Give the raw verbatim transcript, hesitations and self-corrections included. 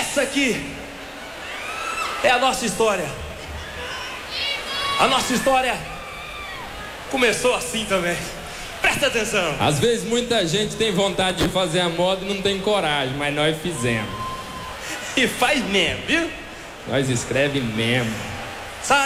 Essa aqui é a nossa história. A nossa história começou assim também. Presta atenção. Às vezes muita gente tem vontade de fazer a moda e não tem coragem, mas nós fizemos. E faz mesmo, viu? Nós escreve mesmo.